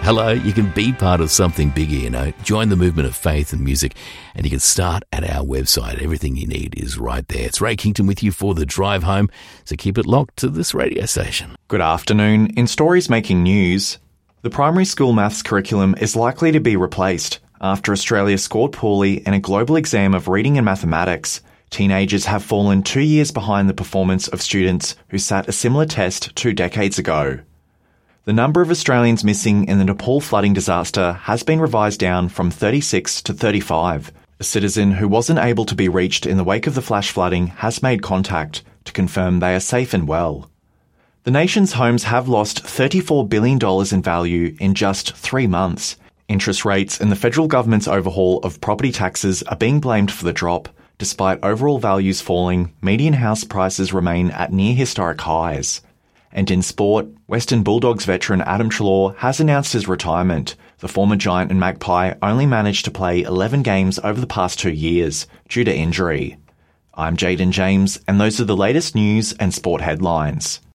Hello, you can be part of something bigger, you know. Join the movement of faith and music, and you can start at our website. Everything you need is right there. It's Ray Kington with you for the drive home, so keep it locked to this radio station. Good afternoon. In stories making news, the primary school maths curriculum is likely to be replaced. After Australia scored poorly in a global exam of reading and mathematics, teenagers have fallen 2 years behind the performance of students who sat a similar test 2 decades ago. The number of Australians missing in the Nepal flooding disaster has been revised down from 36 to 35. A citizen who wasn't able to be reached in the wake of the flash flooding has made contact to confirm they are safe and well. The nation's homes have lost $34 billion in value in just 3 months. Interest rates and the federal government's overhaul of property taxes are being blamed for the drop. Despite overall values falling, median house prices remain at near historic highs. And in sport, Western Bulldogs veteran Adam Treloar has announced his retirement. The former Giant and Magpie only managed to play 11 games over the past 2 years due to injury. I'm Jaden James, and those are the latest news and sport headlines.